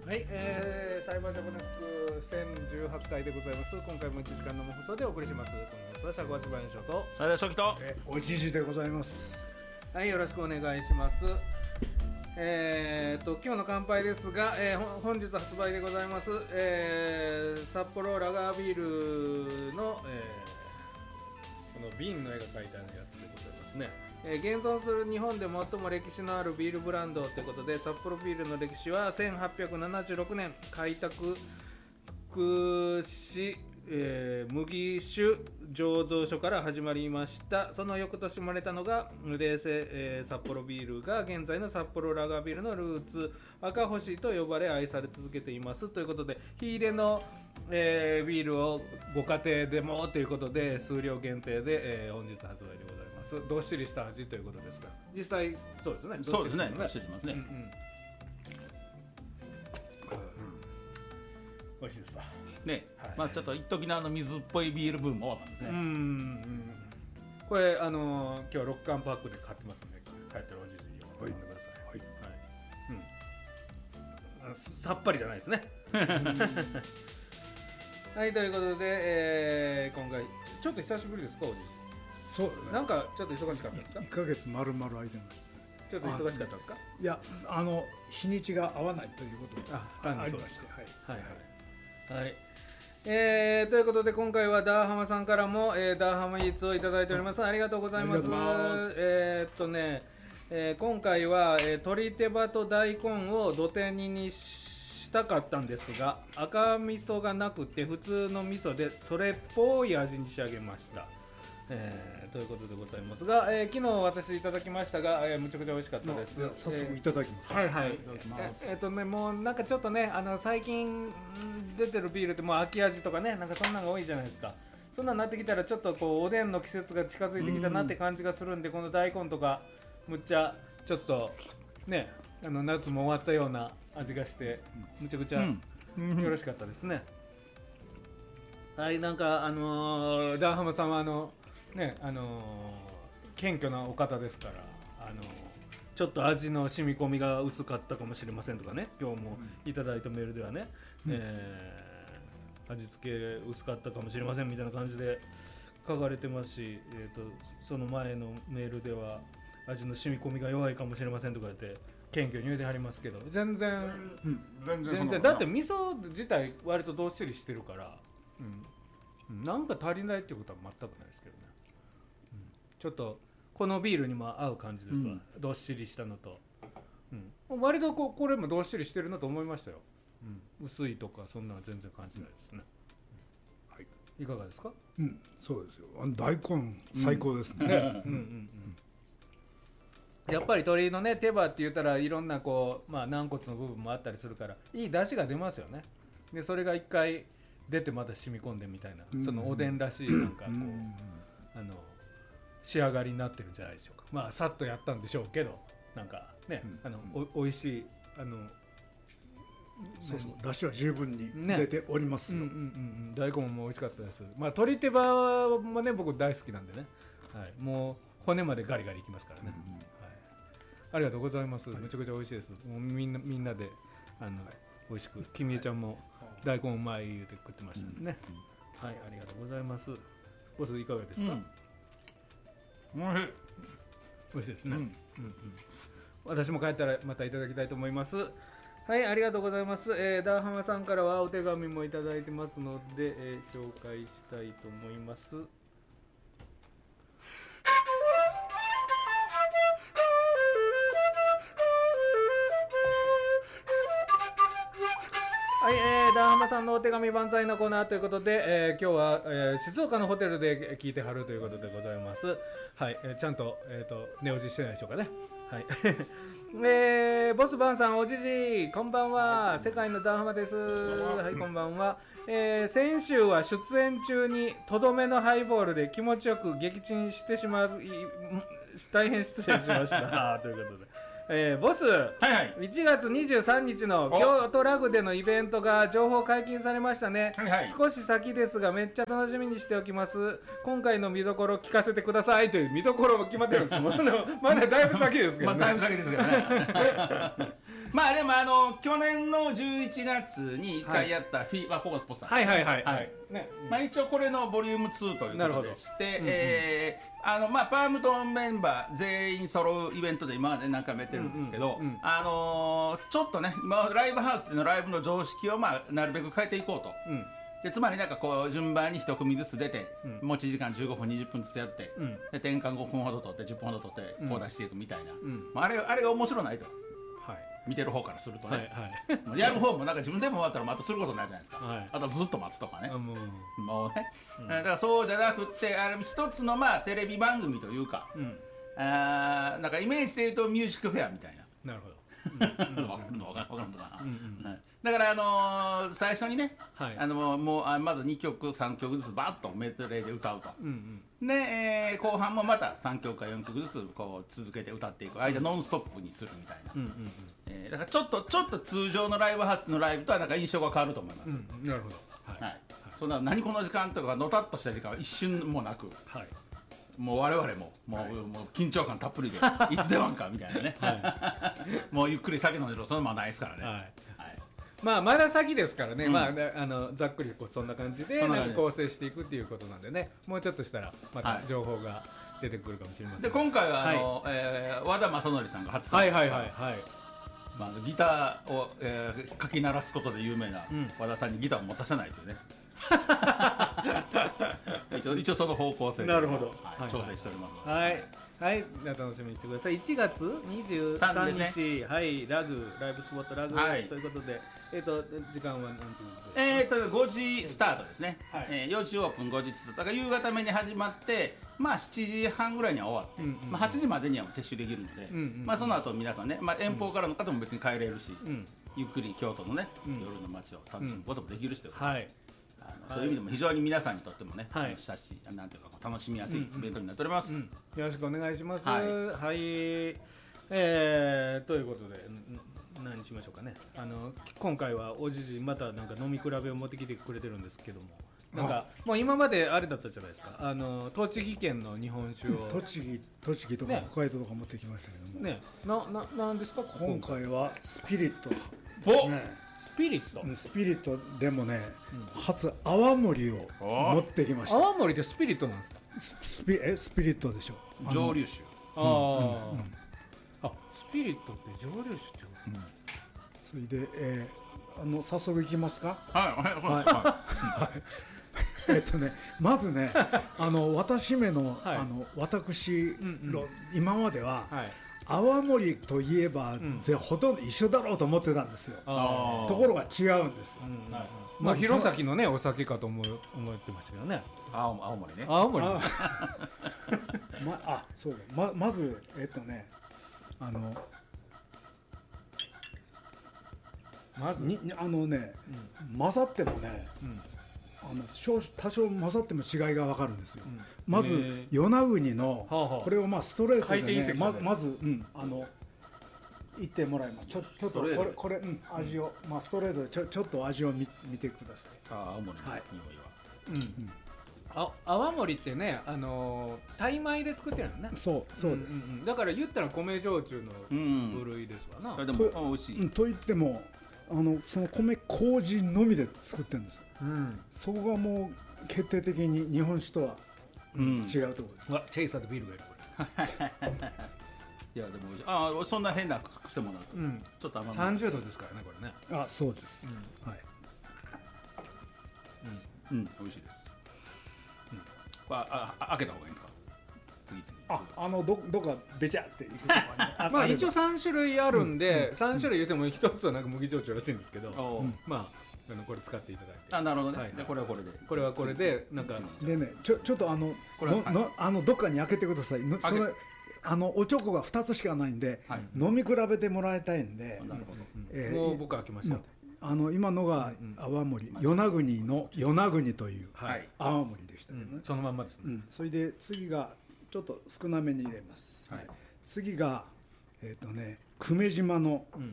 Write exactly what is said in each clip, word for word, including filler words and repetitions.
はい、えー、裁判所コネスクせんじゅうはちかいでございます。今回もいちじかんの放送でお送りします。この放送は尺八番所とそれでは初期とえおじじでございます。 はい、よろしくお願いします。えー、と今日の乾杯ですが、えー、本日発売でございます、えー、札幌ラガービールの、えー、この瓶の絵が描いてあるやつでございますね。えー、現存する日本で最も歴史のあるビールブランドということで、札幌ビールの歴史はせんはっぴゃくななじゅうろくねん開拓し、えー、麦酒醸造所から始まりました。その翌年生まれたのが冷製、えー、札幌ビールが現在の札幌ラガービールのルーツ赤星と呼ばれ愛され続けていますということで、火入れの、えー、ビールをご家庭でもということで数量限定で、えー、本日発売でございます。どっしりした味ということですが、実際そうですね。 そうですね。どっしりしますね。 うんうん、美味しいですわね、 はい、 まあちょっと一時のあの水っぽいビールブーム終わったんですね。 うんうん、これあのー、今日はろっかんパックで買ってますので、帰ったらおじいじに飲んでください。はい、はいはい、うん、さっぱりじゃないですね。はい、ということで、えー、今回ちょっと久しぶりですか、おじいじ。 そうだね。 なんかちょっと忙しかったんですか。 いっかげつ丸々空いてました。 ちょっと忙しかったんですか。 いや、あの日にちが合わないということが あ, ありまして、はいはいはいはい、えー、ということで今回はダーハマさんからも、えー、ダーハマイーツをいただいております。ありがとうございます。えー、っとね、えー、今回は、えー、鶏手羽と大根を土手煮にしたかったんですが、赤味噌がなくて普通の味噌でそれっぽい味に仕上げました。えー、ということでございますが、えー、昨日私いただきましたが、えー、むちゃくちゃ美味しかったです。 早速いただきます。 えー、はいはい。いただきます。えー、えー、とね、もうなんかちょっとね、あの最近出てるビールってもう秋味とかね、なんかそんなのが多いじゃないですか。そんなになってきたらちょっとこうおでんの季節が近づいてきたなって感じがするんで、この大根とかむっちゃちょっとね、あの夏も終わったような味がしてむちゃくちゃよろしかったですね。うん、はい、なんかあのー、ダーハマさんはあのね、あのー、謙虚なお方ですから、あのー、ちょっと味の染み込みが薄かったかもしれませんとかね、今日もいただいたメールではね、うん、えー、味付け薄かったかもしれませんみたいな感じで書かれてますし、えーと、その前のメールでは味の染み込みが弱いかもしれませんとか言って謙虚に言うてはりますけど、全然、うん、全然、全然だって味噌自体割とどっしりしてるから、うん、なんか足りないってことは全くないですけどね。うん、ちょっとこのビールにも合う感じですわ、うん、どっしりしたのと、うん、割と こ, これもどっしりしてるなと思いましたよ。うん、薄いとかそんなの全然感じないですね。うん、はい、いかがですか。 うん、そうですよ。あの大根最高ですね。 うんうんうんうん、やっぱり鶏のね手羽って言ったらいろんなこう、まあ、軟骨の部分もあったりするからいい出汁が出ますよね。でそれが一回出てまた染み込んでみたいな、うん、そのおでんらしいなんかこう、うん、あの仕上がりになってるんじゃないでしょうか。まあさっとやったんでしょうけど、なんかね、うん、あのお, おいしいあのそうそう、出汁は十分に出ておりますよ。 ね、うんうんうん、大根も美味しかったです。まあ鶏手羽もね僕大好きなんでね、はい、もう骨までガリガリいきますからね。うんうん、はい、ありがとうございます。はい、めちゃくちゃ美味しいです。もうみんなみんなであの、はい、美味しく、君江ちゃんも大根うまい言うて食ってましたね。うん、はい、ありがとうございます。ボスいかがですか。うん、 おいしい。 美味しいですね。うんうんうん、私も帰ったらまたいただきたいと思います。はい、ありがとうございます。えー、ダーハマさんからはお手紙もいただいてますので、えー、紹介したいと思います。はい、えー、ダーハマさんのお手紙万歳のコーナーということで、えー、今日は、えー、静岡のホテルで聞いてはるということでございます。はい、えー、ちゃんと、えーと、寝落ちしてないでしょうかね。はい。えー、ボスバンさん、おじじ、こんばんは。世界のダーハマです。はい、こんばんは。えー、先週は出演中にとどめのハイボールで気持ちよく撃沈してしまう、大変失礼しました。ということで。えー、ボス、はいはい、いちがつにじゅうさんにちの京都ラグでのイベントが情報解禁されましたね。はいはい、少し先ですがめっちゃ楽しみにしておきます。今回の見どころ聞かせてくださいという見どころも決まってるんです。まだまだだいぶ先ですけどね。 まあ、だいぶ先ですけどね。 まあでもあの去年のじゅういちがつにいっかいやったフィー、まあここのポスターはいはいはいはいね、 まあ、一応これのボリュームツーということでして、 うんうんえーあのまあ、パームトンメンバー全員揃うイベントで今まで何回もやってるんですけど、 うんうんうんあのーちょっとね今ライブハウスでのライブの常識を、まあ、なるべく変えていこうと。 うんでつまりなんかこう順番に一組ずつ出て、 うん持ち時間じゅうごふんにじゅっぷんずつやって、 うんで転換ごふんほど取ってじゅっぷんほど取ってうんこう出していくみたいな、 うんまあ、あれあれが面白ないとはい見てる方からするとはいね、 はいもうやる方もなんか自分でも終わったらまたすることになるじゃないですか、 はいあとはずっと待つとかね、 あもうもうね、だからそうじゃなくってあの一つのまあテレビ番組というか、 うんあーなんかイメージで言うとミュージックフェアみたいな。 なるほどわかるのわかるのわかるのかな、 うんうんはいだから、あのー最初にね、 はいあのもうもうあまずにきょくさんきょくずつバッとメドレーで歌うと、 うんうんで、えー後半もまたさんきょくかよんきょくずつこう続けて歌っていく間ノンストップにするみたいな、 うんうんえーだからちょっとちょっと通常のライブハウスのライブとはなんか印象が変わると思います、 うんうんなるほどはいはい、そんな何この時間とかのたっとした時間は一瞬もなく、 はいもう我々ももう,、 はいもう緊張感たっぷりでいつ出番かみたいなね、もうゆっくり酒飲んでるそのままないですからね、 はいはいまあまだ先ですからね、 うんまあねあのざっくりこうそんな感じでそんな感じですなんか構成していくっていうことなんでね、もうちょっとしたらまたはい情報が出てくるかもしれません。 で今回はあの、えー和田正則さんが初参加はいはいはいはい。 まあ、ギターを、えー、かき鳴らすことで有名なうん和田さんにギターを持たせないというね一応一応その方向性でなるほどはいはい調整しております、 はい、はい、じゃあ楽しみにしてください。いちがつにじゅうさんにち、 ですはい、ラグ、ライブスポットラグ、 はいということで、えっ、と、時間は何時ですか？ えー、とごじスタートですね、 はいえーよじオープンごじスタートだから夕方目に始まってまあしちじはんぐらいには終わって、 うんうんうんまあ、はちじまでにはもう撤収できるので、 うんうんうんまあ、その後皆さんね、まあ、遠方からの方も別に帰れるし、 うん、 ゆっくり京都のね、 うん夜の街を楽しむこともできるしということで、 はい、 あのそういう意味でも非常に皆さんにとってもね、 はい親しいなんていうかこう楽しみやすいイベントになっております、 うん、よろしくお願いします。 ははいい、えー、ということで、ん何しましょうかね。あの今回はおじじまたなんか飲み比べを持ってきてくれてるんですけども。なんかもう今まであれだったじゃないですか、あの栃木県の日本酒を栃木栃木とかね北海道とか持ってきましたけども、 ね、なななんですか今回はスピリットおねスピリット、 スピリットでもね、 うん初泡盛を持ってきました。 泡盛でスピリットなんですか？ ススピえスピリットでしょ。あの蒸留酒あー、あ、スピリットって蒸留酒ってこそれで、えーあの早速いきますか。 はいはいはいえっとね、まずね、あの私めの、 はいあの私うんの、今までは、 とはい。 泡盛といえば、 んぜほとんど一緒だろうと思ってたんですよ。 あところが違うんですよ。 ー、うんはいまあ弘前のねお酒かと思う思ってましたよね。 青青森ね泡盛。 あまあそうだままずえっとねあのまず、 ににあのね、混ざってもねうんあの少多少混ざっても違いが分かるんですよ。 んまずへー与那国の、 はあはあこれをまあストレート回転でねま隕石じゃないずまず、うん、あの言ってもらいます。ちょちょっとこれストレートこれ、うん、味を、まあストレートでちょちょっと味を見見てください。 あ青森のはい匂いはうん。あ泡盛ってね、あのー、タイ米で作ってるのね。 そうそうです。 んんんだから言ったら米焼酎のうん部類ですわな。 それでもあ美味しいうん、と言ってもあのその米麹のみで作ってるんですよ。 うん。 そこがもう決定的に日本酒とはうん違うところです。 うわチェイサーとビールがいるこいやでも美味しいあそんな変な癖もなくれ。うん。 ちょっと甘め三十度ですからねこれね。 あ、そうです。はい。 うん美味しいですあああ開けた方がいいんですか次々 あ、あのどどっかべちゃっていくとかね。あまあ一応れば三種類あるんで、三種類言っても一つはなんか麦焼酎らしいんですけど、 おーまああのこれ使っていただいて。 あなるほどね、 はいじゃあこれはこれでこれはこれでなんかでね、ちょちょっとあのこれはののあのどっかに開けてください。のそ開けれあのおちょこが二つしかないんで、 はい飲み比べてもらいたいんで、 なるほどえーもう僕開きましたよ。 あの今のが泡盛、与那国の与那国というはい。 泡盛でしたけどね。 そのまんまですね。 うん、それで次がちょっと少なめに入れます。 はい次がえっ、とね久米島のうん。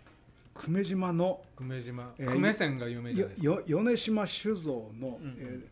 久米島の久米島、 えー久米線が有名じゃよないですか。 よ米島酒造の、 うんえー